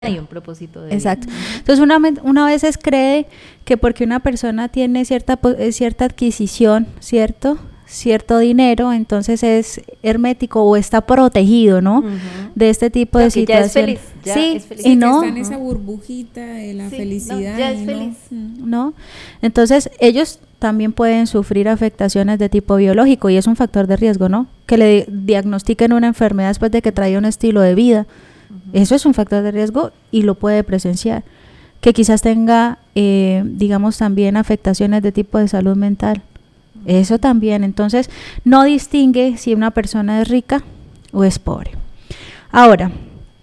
y un propósito de vida. Exacto. Entonces una veces cree que porque una persona tiene cierta adquisición, cierto dinero, entonces es hermético o está protegido, ¿no? De este tipo de situaciones. Ya sí, es feliz. y no, está en esa burbujita de la felicidad. No, ya es feliz. ¿no? Entonces ellos también pueden sufrir afectaciones de tipo biológico y es un factor de riesgo, ¿no? Que le diagnostiquen una enfermedad después de que traía un estilo de vida. Eso es un factor de riesgo y lo puede presenciar. Que quizás tenga, digamos, también afectaciones de tipo de salud mental. Eso también. Entonces, no distingue si una persona es rica o es pobre. Ahora,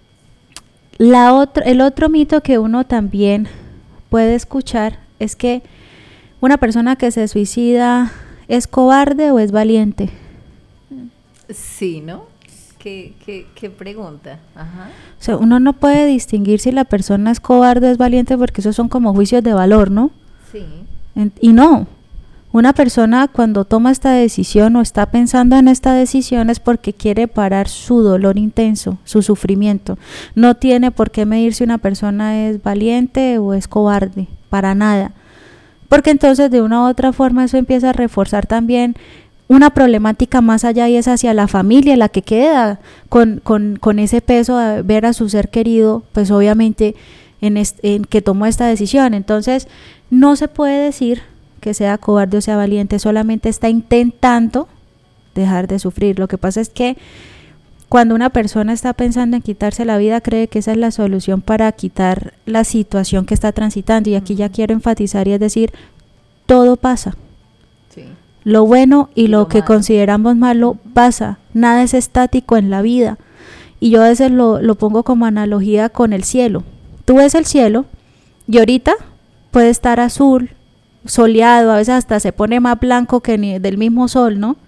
el otro mito que uno también puede escuchar es que una persona que se suicida es cobarde o es valiente. Sí, ¿no? ¿Qué pregunta? Ajá. O sea, uno no puede distinguir si la persona es cobarde o es valiente porque esos son como juicios de valor, ¿no? Sí. Y no, una persona cuando toma esta decisión o está pensando en esta decisión es porque quiere parar su dolor intenso, su sufrimiento. No tiene por qué medir si una persona es valiente o es cobarde, para nada. Porque entonces de una u otra forma eso empieza a reforzar también una problemática más allá y es hacia la familia, la que queda con ese peso de ver a su ser querido, pues obviamente en que tomó esta decisión. Entonces no se puede decir que sea cobarde o sea valiente, solamente está intentando dejar de sufrir. Lo que pasa es que cuando una persona está pensando en quitarse la vida, cree que esa es la solución para quitar la situación que está transitando. Y aquí ya quiero enfatizar y es decir, todo pasa. Sí. Lo bueno y lo que malo. consideramos malo pasa. Nada es estático en la vida. Y yo a veces lo pongo como analogía con el cielo. Tú ves el cielo y ahorita puede estar azul, soleado, a veces hasta se pone más blanco que del mismo sol, ¿no?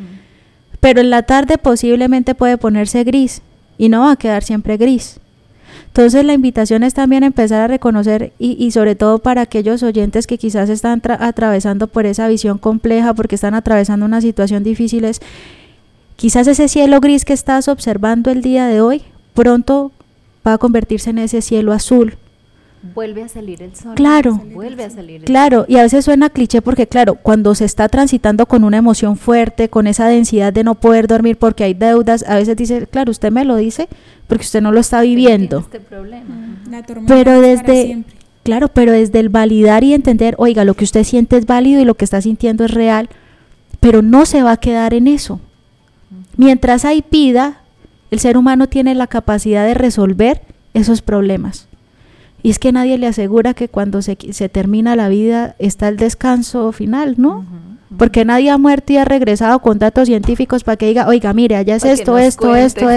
Pero en la tarde posiblemente puede ponerse gris y no va a quedar siempre gris. Entonces la invitación es también empezar a reconocer y sobre todo para aquellos oyentes que quizás están atravesando por esa visión compleja porque están atravesando una situación difícil, es quizás ese cielo gris que estás observando el día de hoy pronto va a convertirse en ese cielo azul. Vuelve a salir el sol. Claro, Vuelve a salir el sol. claro, y a veces suena cliché porque claro, cuando se está transitando con una emoción fuerte, con esa densidad de no poder dormir porque hay deudas, a veces dice, claro, usted me lo dice porque usted no lo está viviendo. Este problema. La tormenta Pero no es para desde, siempre. claro, pero desde el validar y entender, oiga, lo que usted siente es válido y lo que está sintiendo es real, pero no se va a quedar en eso. Mientras hay vida, el ser humano tiene la capacidad de resolver esos problemas. Y es que nadie le asegura que cuando se termina la vida está el descanso final, ¿no? Porque nadie ha muerto y ha regresado con datos científicos para que diga, oiga, mire, allá es esto y esto.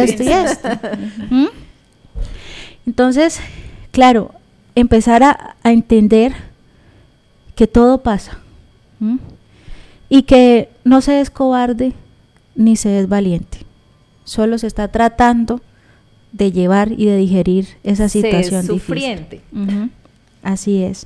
¿Mm? Entonces, claro, empezar a entender que todo pasa. ¿Mm? Y que no se es cobarde ni se es valiente. Solo se está tratando de llevar y de digerir esa situación es sufriente. difícil. Así es.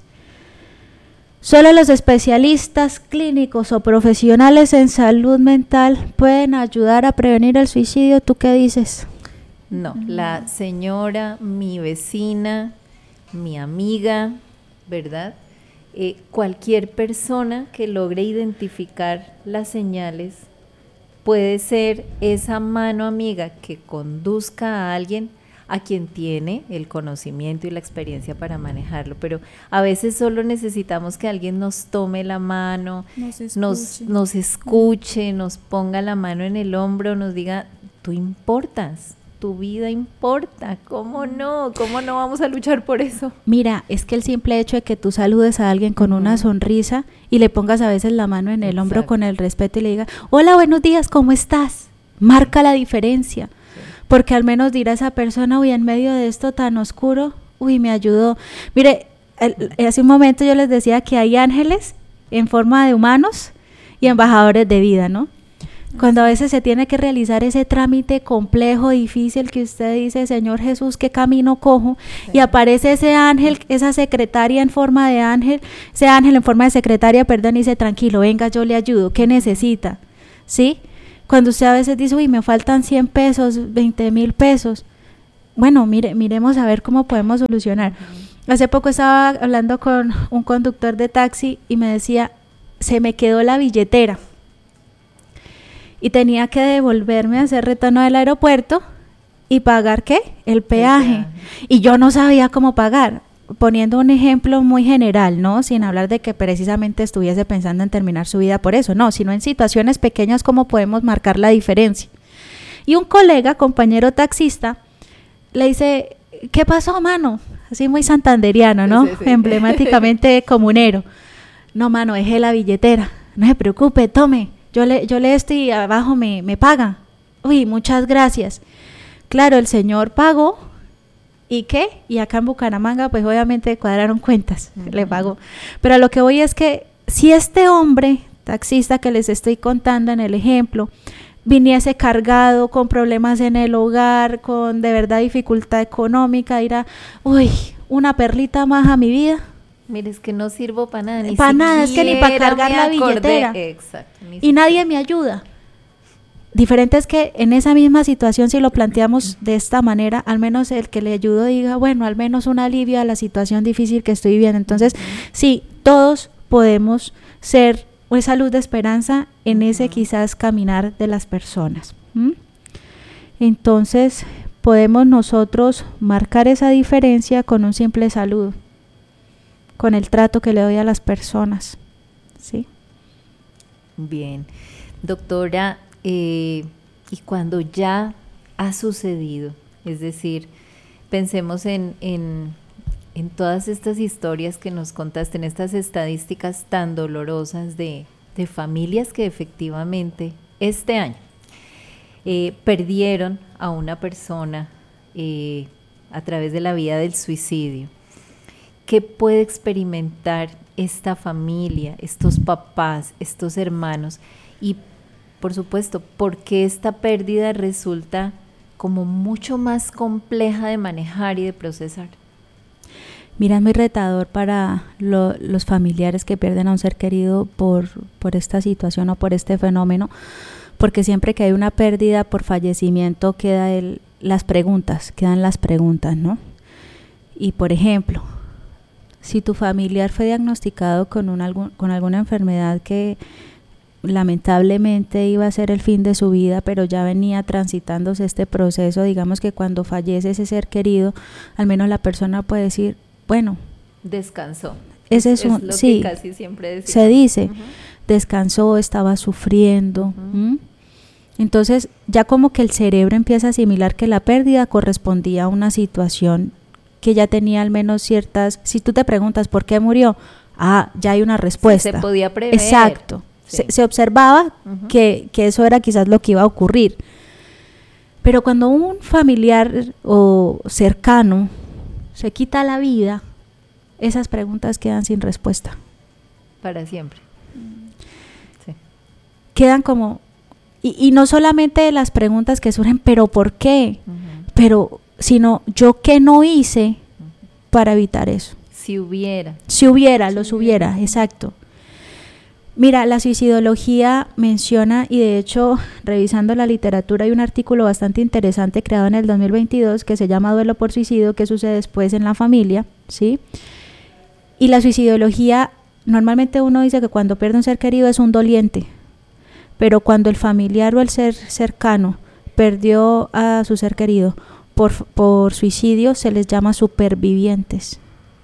Solo los especialistas clínicos o profesionales en salud mental pueden ayudar a prevenir el suicidio. ¿Tú qué dices? No, la señora, mi vecina, mi amiga, ¿verdad? Cualquier persona que logre identificar las señales puede ser esa mano amiga que conduzca a alguien a quien tiene el conocimiento y la experiencia para manejarlo, pero a veces solo necesitamos que alguien nos tome la mano, nos escuche, nos ponga la mano en el hombro, nos diga, tú importas, tu vida importa, ¿cómo no vamos a luchar por eso? Mira, es que el simple hecho de que tú saludes a alguien con una sonrisa y le pongas a veces la mano en el hombro con el respeto y le digas, hola, buenos días, ¿cómo estás? Marca la diferencia, porque al menos dirá esa persona, uy, en medio de esto tan oscuro, uy, me ayudó. Mire, hace un momento yo les decía que hay ángeles en forma de humanos y embajadores de vida, ¿no? Cuando a veces se tiene que realizar ese trámite complejo, difícil, que usted dice, Señor Jesús, ¿qué camino cojo? Sí. Y aparece ese ángel, esa secretaria en forma de ángel, ese ángel en forma de secretaria, perdón, y dice, tranquilo, venga, yo le ayudo, ¿qué necesita? ¿Sí? Cuando usted a veces dice, uy, me faltan 100 pesos, 20,000 pesos, bueno, miremos a ver cómo podemos solucionar. Hace poco estaba hablando con un conductor de taxi y me decía, se me quedó la billetera y tenía que devolverme a hacer retorno del aeropuerto y pagar ¿qué? El peaje. Y yo no sabía cómo pagar, poniendo un ejemplo muy general, ¿no? Sin hablar de que precisamente estuviese pensando en terminar su vida por eso, no, sino en situaciones pequeñas cómo podemos marcar la diferencia. Y un colega, compañero taxista, le dice, ¿qué pasó, mano? Así muy santanderiano, ¿no? Sí. Emblemáticamente comunero. No, mano, dejé la billetera. No se preocupe, tome. Yo le estoy y abajo me paga. Uy, muchas gracias. Claro, el señor pagó. ¿Y qué? Y acá en Bucaramanga, pues obviamente cuadraron cuentas. Le pagó. Pero a lo que voy es que si este hombre taxista que les estoy contando en el ejemplo viniese cargado con problemas en el hogar, con de verdad dificultad económica, dirá, uy, una perlita más a mi vida. Mire, es que no sirvo para nada. Para nada, es que ni para cargar la billetera. Exacto. Y nadie me ayuda. Diferente es que en esa misma situación, si lo planteamos de esta manera, al menos el que le ayudo diga, bueno, al menos un alivio a la situación difícil que estoy viviendo. Entonces, sí, todos podemos ser esa luz de esperanza en ese quizás caminar de las personas. Entonces, podemos nosotros marcar esa diferencia con un simple saludo, con el trato que le doy a las personas, ¿sí? Bien, doctora, y cuando ya ha sucedido, es decir, pensemos en todas estas historias que nos contaste, en estas estadísticas tan dolorosas de familias que efectivamente este año perdieron a una persona a través de la vía del suicidio. ¿Qué puede experimentar esta familia, estos papás, estos hermanos? Y, por supuesto, ¿por qué esta pérdida resulta como mucho más compleja de manejar y de procesar? Mira, es muy retador para los familiares que pierden a un ser querido por esta situación o por este fenómeno, porque siempre que hay una pérdida por fallecimiento quedan las preguntas, ¿no? Y, por ejemplo, si tu familiar fue diagnosticado con alguna enfermedad que lamentablemente iba a ser el fin de su vida, pero ya venía transitándose este proceso, digamos que cuando fallece ese ser querido, al menos la persona puede decir, bueno, descansó. Ese es lo sí, que casi siempre decimos. Se dice, descansó, estaba sufriendo. Entonces ya como que el cerebro empieza a asimilar que la pérdida correspondía a una situación que ya tenía al menos ciertas, si tú te preguntas por qué murió, ya hay una respuesta. Se podía prever. Exacto. Sí. Se observaba que eso era quizás lo que iba a ocurrir. Pero cuando un familiar o cercano se quita la vida, esas preguntas quedan sin respuesta. Para siempre. Sí. Quedan como, y no solamente las preguntas que surgen, pero ¿por qué? Pero, sino yo qué no hice para evitar eso. Si hubiera, exacto. Mira, la suicidología menciona, y de hecho, revisando la literatura, hay un artículo bastante interesante creado en el 2022 que se llama Duelo por suicidio, ¿qué sucede después en la familia? ¿Sí? Y la suicidología, normalmente uno dice que cuando pierde un ser querido es un doliente, pero cuando el familiar o el ser cercano perdió a su ser querido por suicidio, se les llama supervivientes,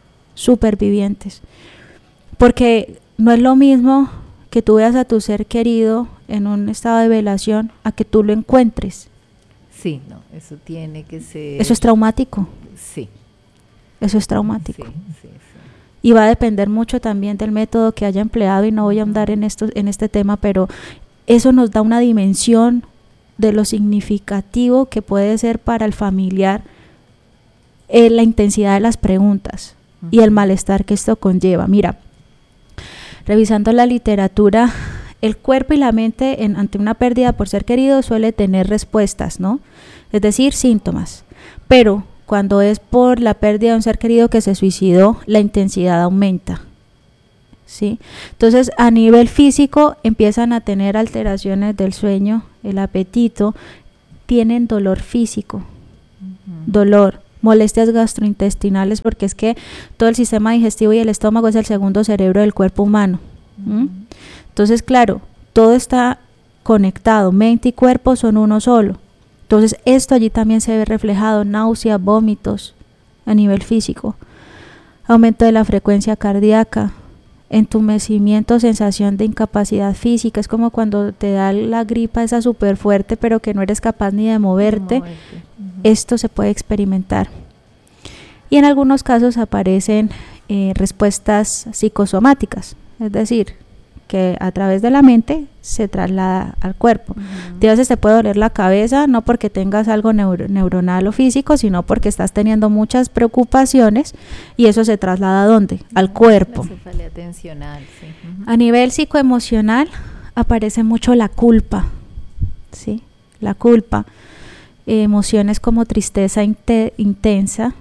porque no es lo mismo que tú veas a tu ser querido en un estado de velación a que tú lo encuentres. Sí, no, eso tiene que ser... Eso es traumático. Sí. Eso es traumático. Sí. Y va a depender mucho también del método que haya empleado, y no voy a ahondar en este tema, pero eso nos da una dimensión de lo significativo que puede ser para el familiar la intensidad de las preguntas y el malestar que esto conlleva. Mira, revisando la literatura, el cuerpo y la mente ante una pérdida por ser querido suele tener respuestas, ¿no? Es decir, síntomas. Pero cuando es por la pérdida de un ser querido que se suicidó, la intensidad aumenta, ¿sí? Entonces, a nivel físico empiezan a tener alteraciones del sueño, el apetito, tienen dolor físico, dolor, molestias gastrointestinales, porque es que todo el sistema digestivo y el estómago es el segundo cerebro del cuerpo humano. Entonces, claro, todo está conectado, mente y cuerpo son uno solo. Entonces, esto allí también se ve reflejado, náuseas, vómitos a nivel físico, aumento de la frecuencia cardíaca, entumecimiento, sensación de incapacidad física. Es como cuando te da la gripa esa súper fuerte, pero que no eres capaz ni de moverte. Esto se puede experimentar. Y en algunos casos aparecen respuestas psicosomáticas, es decir, que a través de la mente se traslada al cuerpo. A veces te puede doler la cabeza, no porque tengas algo neuronal o físico, sino porque estás teniendo muchas preocupaciones y eso se traslada ¿a dónde? Al cuerpo. La cefalea tensional, sí. A nivel psicoemocional aparece mucho la culpa, ¿sí? La culpa, emociones como tristeza intensa,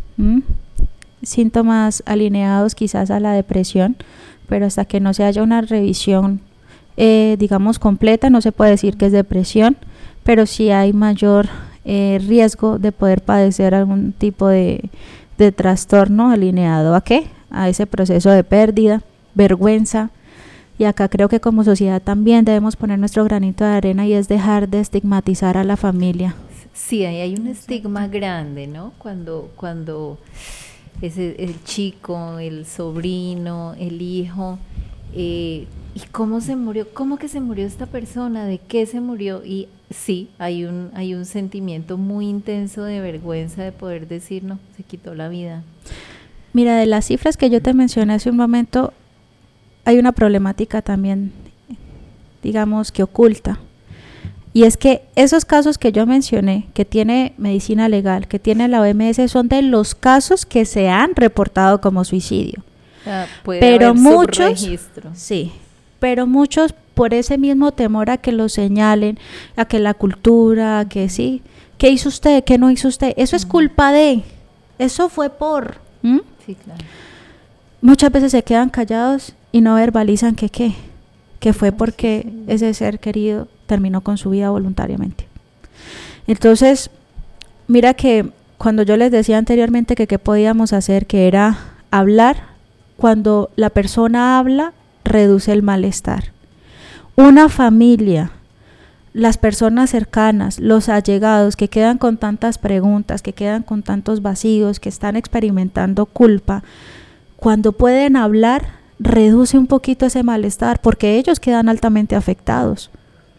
síntomas alineados quizás a la depresión, pero hasta que no se haya una revisión, digamos, completa, no se puede decir que es depresión, pero sí hay mayor riesgo de poder padecer algún tipo de trastorno alineado ¿a qué? A ese proceso de pérdida, vergüenza. Y acá creo que como sociedad también debemos poner nuestro granito de arena y es dejar de estigmatizar a la familia. Sí, ahí hay un estigma grande, ¿no? Cuando es el chico, el sobrino, el hijo, ¿y cómo se murió? ¿Cómo que se murió esta persona? ¿De qué se murió? Y sí, hay un sentimiento muy intenso de vergüenza de poder decir, no, se quitó la vida. Mira, de las cifras que yo te mencioné hace un momento, hay una problemática también, digamos, que oculta. Y es que esos casos que yo mencioné, que tiene medicina legal, que tiene la OMS, son de los casos que se han reportado como suicidio. Pero muchos, sí, pero muchos por ese mismo temor a que lo señalen, a que la cultura, a que sí, ¿qué hizo usted? ¿Qué no hizo usted? Eso es culpa de, eso fue por. Sí, claro. Muchas veces se quedan callados y no verbalizan que fue porque ese ser querido terminó con su vida voluntariamente. Entonces, mira que cuando yo les decía anteriormente que qué podíamos hacer, que era hablar, cuando la persona habla, reduce el malestar. Una familia, las personas cercanas, los allegados que quedan con tantas preguntas, que quedan con tantos vacíos, que están experimentando culpa, cuando pueden hablar, reduce un poquito ese malestar, porque ellos quedan altamente afectados.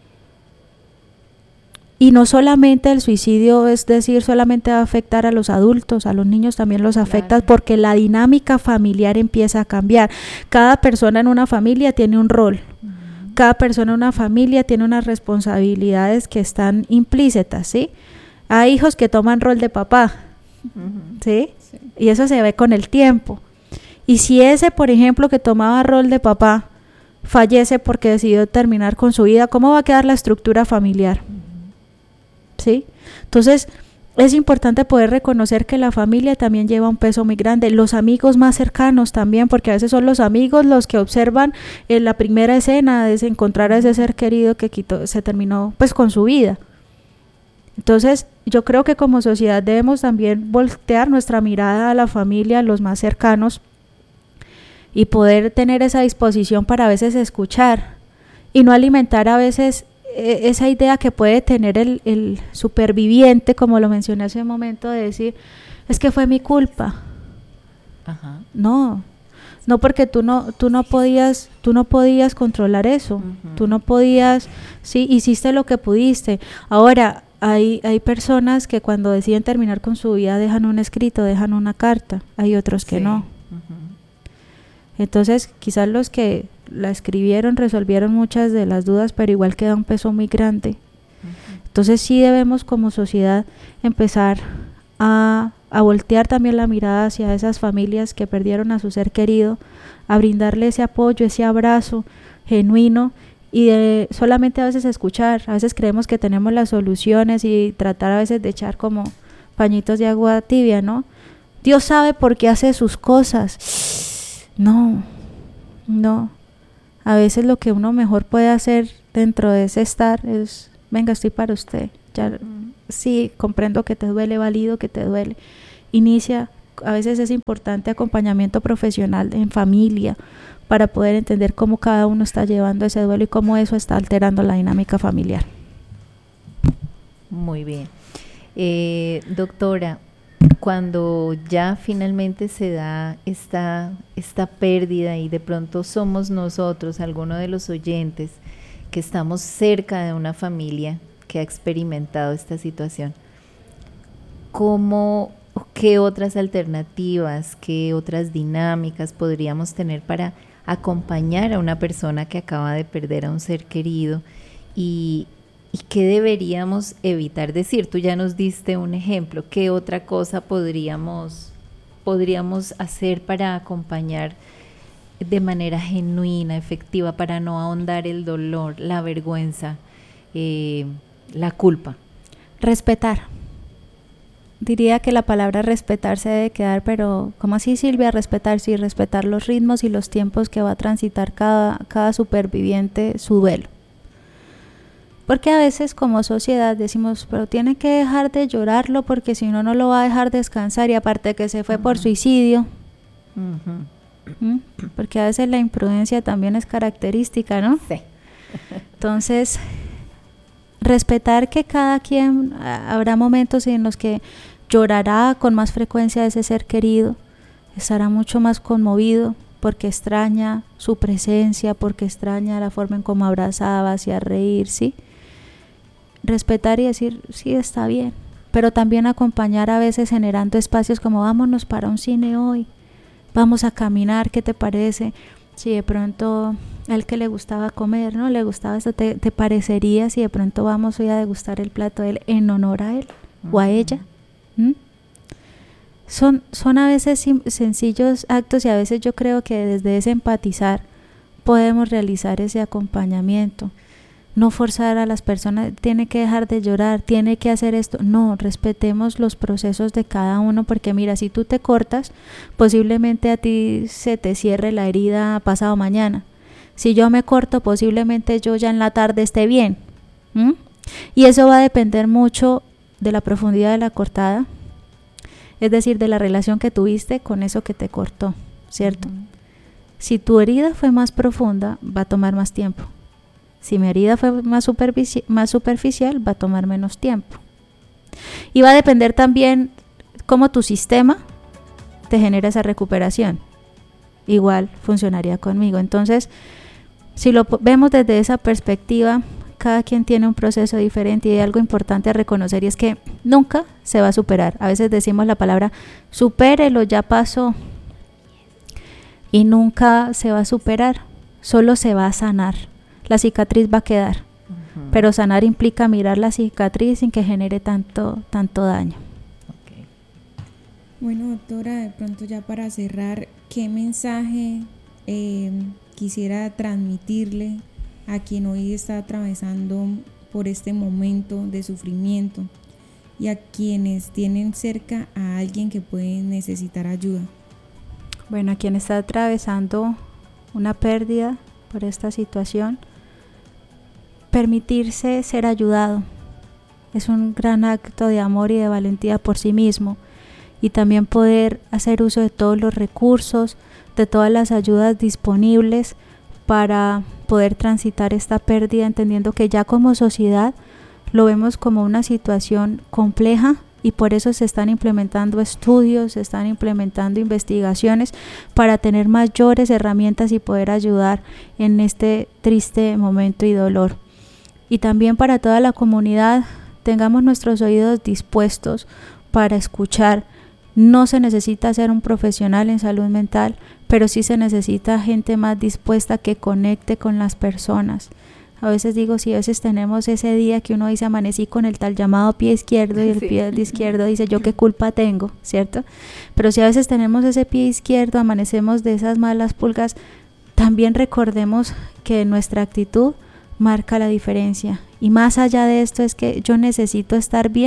Y no solamente el suicidio, es decir, solamente va a afectar a los adultos, a los niños también los afecta, claro, porque la dinámica familiar empieza a cambiar. Cada persona en una familia tiene un rol. Cada persona en una familia tiene unas responsabilidades que están implícitas, ¿sí? Hay hijos que toman rol de papá, ¿sí? Sí. Y eso se ve con el tiempo. Y si ese, por ejemplo, que tomaba rol de papá, fallece porque decidió terminar con su vida, ¿cómo va a quedar la estructura familiar? ¿Sí? Entonces, es importante poder reconocer que la familia también lleva un peso muy grande, los amigos más cercanos también, porque a veces son los amigos los que observan en la primera escena de encontrar a ese ser querido que se terminó pues con su vida. Entonces, yo creo que como sociedad debemos también voltear nuestra mirada a la familia, a los más cercanos, y poder tener esa disposición para a veces escuchar y no alimentar a veces esa idea que puede tener el superviviente, como lo mencioné hace un momento, de decir, es que fue mi culpa. Ajá. No, porque tú no podías controlar eso, tú no podías, sí, hiciste lo que pudiste. Ahora, hay personas que cuando deciden terminar con su vida dejan un escrito, dejan una carta, hay otros que no. Entonces, quizás los que la escribieron resolvieron muchas de las dudas, pero igual queda un peso muy grande. Entonces, sí debemos como sociedad empezar a voltear también la mirada hacia esas familias que perdieron a su ser querido, a brindarle ese apoyo, ese abrazo genuino y de solamente a veces escuchar. A veces creemos que tenemos las soluciones y tratar a veces de echar como pañitos de agua tibia, ¿no? Dios sabe por qué hace sus cosas. No. A veces lo que uno mejor puede hacer dentro de ese estar es, venga, estoy para usted, ya sí, comprendo que te duele, valido que te duele. Inicia, a veces es importante acompañamiento profesional en familia para poder entender cómo cada uno está llevando ese duelo y cómo eso está alterando la dinámica familiar. Muy bien. Doctora, cuando ya finalmente se da esta pérdida y de pronto somos nosotros, alguno de los oyentes, que estamos cerca de una familia que ha experimentado esta situación, ¿qué otras alternativas, qué otras dinámicas podríamos tener para acompañar a una persona que acaba de perder a un ser querido? ¿Y qué deberíamos evitar decir? Tú ya nos diste un ejemplo. ¿Qué otra cosa podríamos hacer para acompañar de manera genuina, efectiva, para no ahondar el dolor, la vergüenza, la culpa? Respetar. Diría que la palabra respetar se debe quedar, pero ¿cómo así, Silvia? Respetar, sí, respetar los ritmos y los tiempos que va a transitar cada superviviente su duelo. Porque a veces como sociedad decimos, pero tiene que dejar de llorarlo porque si no, no lo va a dejar descansar, y aparte que se fue por suicidio. Porque a veces la imprudencia también es característica, ¿no? Sí. Entonces, respetar que cada quien, habrá momentos en los que llorará con más frecuencia de ese ser querido, estará mucho más conmovido porque extraña su presencia, porque extraña la forma en cómo abrazaba, hacía reír, ¿sí? Respetar y decir, sí, está bien, pero también acompañar a veces generando espacios como vámonos para un cine hoy, vamos a caminar, ¿qué te parece? Si de pronto a él que le gustaba comer, ¿no? Le gustaba esto, ¿te parecería si de pronto vamos hoy a degustar el plato de él en honor a él o a ella? Son a veces sencillos actos, y a veces yo creo que desde ese empatizar podemos realizar ese acompañamiento. No forzar a las personas, tiene que dejar de llorar, tiene que hacer esto. No, respetemos los procesos de cada uno, porque mira, si tú te cortas, posiblemente a ti se te cierre la herida pasado mañana. Si yo me corto, posiblemente yo ya en la tarde esté bien. Y eso va a depender mucho de la profundidad de la cortada, es decir, de la relación que tuviste con eso que te cortó, ¿cierto? Si tu herida fue más profunda, va a tomar más tiempo. Si mi herida fue más superficial, va a tomar menos tiempo. Y va a depender también cómo tu sistema te genera esa recuperación. Igual funcionaría conmigo. Entonces, si lo vemos desde esa perspectiva, cada quien tiene un proceso diferente, y hay algo importante a reconocer, y es que nunca se va a superar. A veces decimos la palabra supérelo, ya pasó, y nunca se va a superar, solo se va a sanar. La cicatriz va a quedar, pero sanar implica mirar la cicatriz sin que genere tanto daño. Okay. Bueno, doctora, de pronto ya para cerrar, ¿qué mensaje quisiera transmitirle a quien hoy está atravesando por este momento de sufrimiento y a quienes tienen cerca a alguien que puede necesitar ayuda? Bueno, a quien está atravesando una pérdida por esta situación, permitirse ser ayudado es un gran acto de amor y de valentía por sí mismo, y también poder hacer uso de todos los recursos, de todas las ayudas disponibles para poder transitar esta pérdida, entendiendo que ya como sociedad lo vemos como una situación compleja, y por eso se están implementando estudios, se están implementando investigaciones para tener mayores herramientas y poder ayudar en este triste momento y dolor. Y también para toda la comunidad, tengamos nuestros oídos dispuestos para escuchar. No se necesita ser un profesional en salud mental, pero sí se necesita gente más dispuesta que conecte con las personas. A veces digo, si a veces tenemos ese día que uno dice amanecí con el tal llamado pie izquierdo, y el pie izquierdo dice yo qué culpa tengo, ¿cierto? Pero si a veces tenemos ese pie izquierdo, amanecemos de esas malas pulgas, también recordemos que nuestra actitud marca la diferencia. Y más allá de esto es que yo necesito estar bien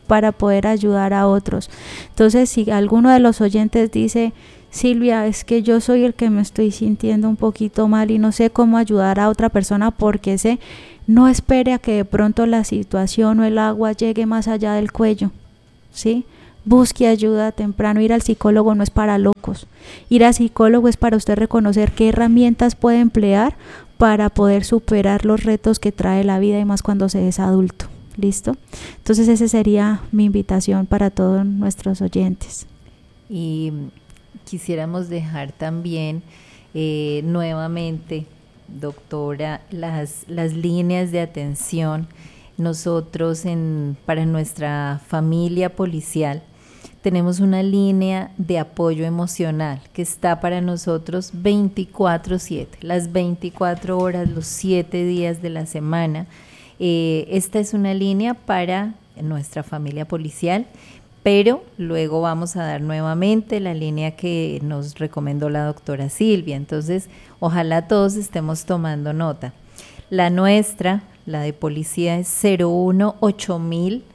para poder ayudar a otros. Entonces, si alguno de los oyentes dice, Silvia, es que yo soy el que me estoy sintiendo un poquito mal y no sé cómo ayudar a otra persona porque sé, no espere a que de pronto la situación o el agua llegue más allá del cuello, ¿sí? Busque ayuda temprano. Ir al psicólogo no es para locos. Ir al psicólogo es para usted reconocer qué herramientas puede emplear para poder superar los retos que trae la vida y más cuando se es adulto. ¿Listo? Entonces esa sería mi invitación para todos nuestros oyentes. Y quisiéramos dejar también nuevamente, doctora, las líneas de atención. Nosotros para nuestra familia policial tenemos una línea de apoyo emocional que está para nosotros 24/7, las 24 horas, los 7 días de la semana. Esta es una línea para nuestra familia policial, pero luego vamos a dar nuevamente la línea que nos recomendó la doctora Silvia. Entonces, ojalá todos estemos tomando nota. La nuestra, la de policía, es 01 8000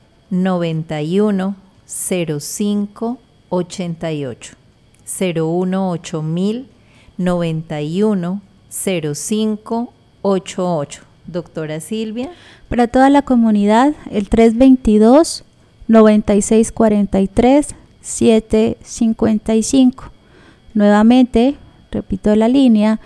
91 05 88. 01 8000 91 05 88. Doctora Silvia. Para toda la comunidad, el 322-9643-755. Nuevamente, repito la línea,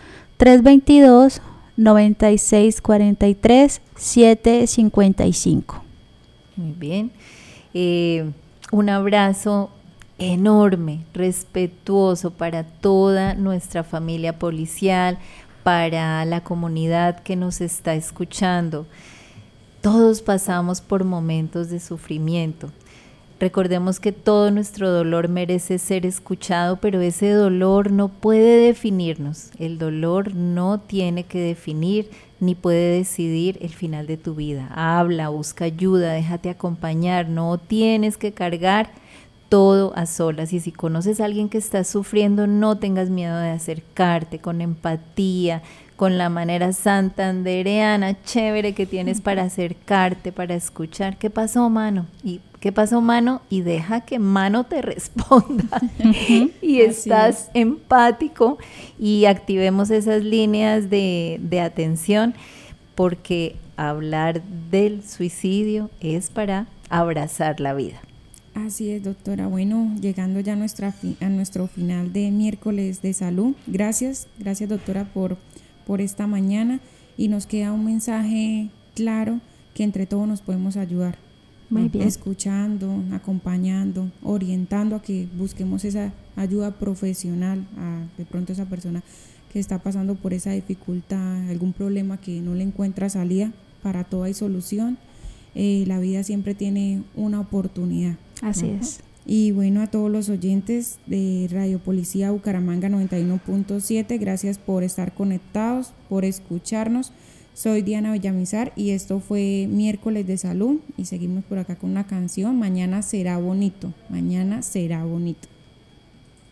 322-9643-755. Muy bien. Un abrazo enorme, respetuoso para toda nuestra familia policial, para la comunidad que nos está escuchando. Todos pasamos por momentos de sufrimiento. Recordemos que todo nuestro dolor merece ser escuchado, pero ese dolor no puede definirnos. El dolor no tiene que definir ni puede decidir el final de tu vida. Habla, busca ayuda, déjate acompañar. No tienes que cargar todo a solas. Y si conoces a alguien que está sufriendo, no tengas miedo de acercarte con empatía, con la manera santandereana chévere que tienes para acercarte, para escuchar. ¿Qué pasó, mano? ¿Qué pasó, mano? Y deja que mano te responda. Y estás empático y activemos esas líneas de atención, porque hablar del suicidio es para abrazar la vida. Así es, doctora. Bueno, llegando ya a nuestro final de miércoles de salud. Gracias, doctora, por esta mañana, y nos queda un mensaje claro que entre todos nos podemos ayudar. Muy bien. Escuchando, acompañando, orientando a que busquemos esa ayuda profesional a de pronto esa persona que está pasando por esa dificultad, algún problema que no le encuentra salida. Para todo hay solución. La vida siempre tiene una oportunidad. Así es. Y bueno, a todos los oyentes de Radio Policía Bucaramanga 91.7, gracias por estar conectados, por escucharnos. Soy Diana Villamizar y esto fue Miércoles de Salud, y seguimos por acá con una canción, Mañana será bonito, mañana será bonito.